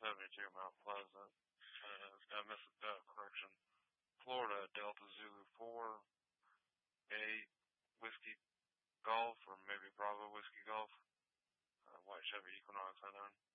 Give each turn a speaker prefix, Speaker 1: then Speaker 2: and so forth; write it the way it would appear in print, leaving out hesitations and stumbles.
Speaker 1: 72 Mount Pleasant. It's got correction. Florida Delta Zulu 4, 8 Whiskey Golf, or maybe Bravo Whiskey Golf. White Chevy Equinox unknown.